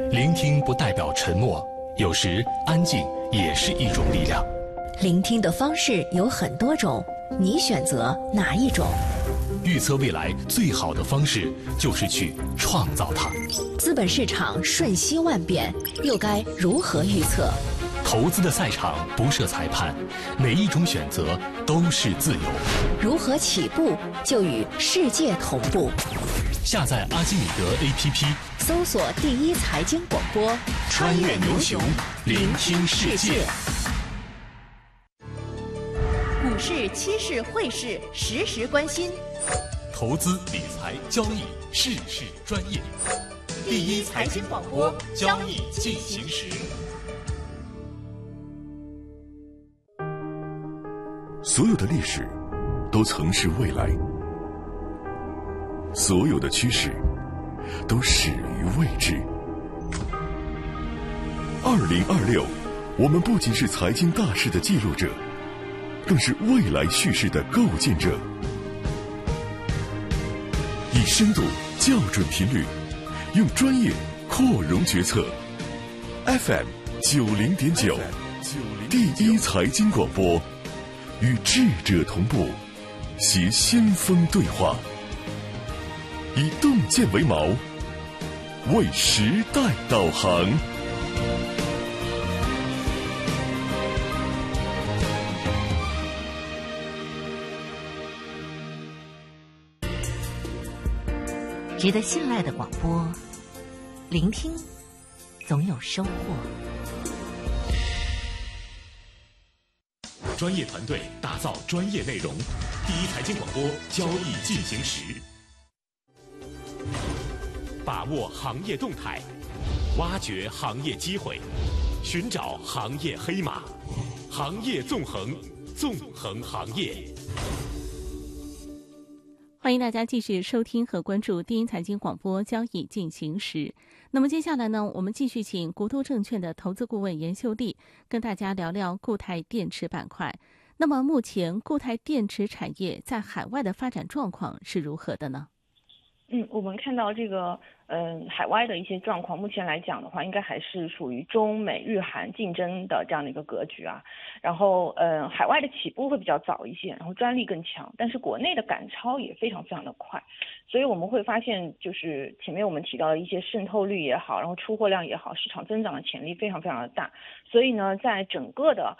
聆听不代表沉默，有时安静也是一种力量。 聆听的方式有很多种，你选择哪一种？ 预测未来最好的方式就是去创造它。 资本市场瞬息万变，又该如何预测？ 投资的赛场不设裁判，每一种选择都是自由。 如何起步就与世界同步？ 下载阿基米德 APP， 搜索第一财经广播， 穿越牛熊，聆听世界。 股市、期市、汇市，时时关心。 投资理财交易，事事专业。第一财经广播，交易进行时。 所有的历史都曾是未来，所有的趋势都始于未知。2026，我们不仅是财经大事的记录者，更是未来叙事的构建者。以深度校准频率，用专业扩容决策。FM 90.9，第一财经广播，与智者同步，携先锋对话，以洞见为锚，为时代导航。 值得信赖的广播，聆听总有收获。 专业团队打造专业内容，第一财经广播，交易进行时。把握行业动态，挖掘行业机会，寻找行业黑马，行业纵横，纵横行业。 欢迎大家继续收听和关注第一财经广播交易进行时。那么接下来呢，我们继续请国都证券的投资顾问严秀丽跟大家聊聊固态电池板块。那么目前固态电池产业在海外的发展状况是如何的呢？ 我们看到这个海外的一些状况，目前来讲的话，应该还是属于中美日韩竞争的这样的一个格局啊。然后海外的起步会比较早一些，然后专利更强，但是国内的赶超也非常非常的快，所以我们会发现，就是前面我们提到的一些渗透率也好，然后出货量也好，市场增长的潜力非常非常的大。所以呢，在整个的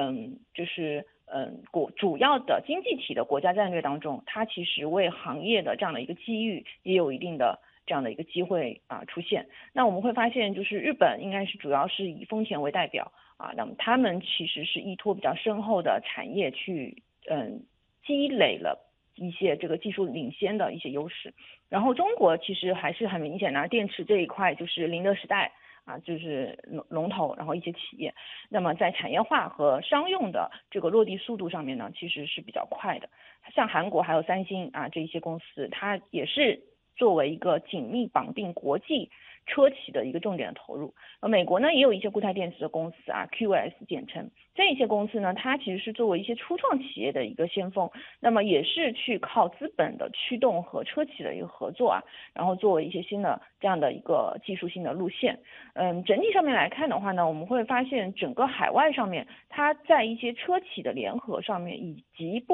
主要的经济体的国家战略当中，它其实为行业的这样的一个机遇也有一定的这样的一个机会出现。那我们会发现，就是日本应该是主要是以丰田为代表那么他们其实是依托比较深厚的产业去积累了一些这个技术领先的一些优势。然后中国其实还是很明显的，电池这一块就是宁德时代就是龙头，然后一些企业，那么在产业化和商用的这个落地速度上面呢，其实是比较快的。像韩国还有三星这一些公司，它也是作为一个紧密绑定国际车企的一个重点的投入。美国呢也有一些固态电池的公司QS 简称，这些公司呢，它其实是作为一些初创企业的一个先锋，那么也是去靠资本的驱动和车企的一个合作然后作为一些新的这样的一个技术性的路线。整体上面来看的话呢，我们会发现整个海外上面，它在一些车企的联合上面以及